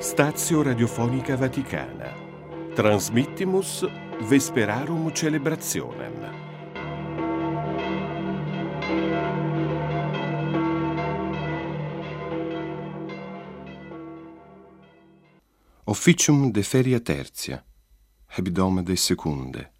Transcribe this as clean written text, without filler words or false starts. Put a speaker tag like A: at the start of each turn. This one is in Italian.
A: Stazio Radiofonica Vaticana. Transmittimus Vesperarum Celebrationem.
B: Officium de feria tertia, hebdom de secunde.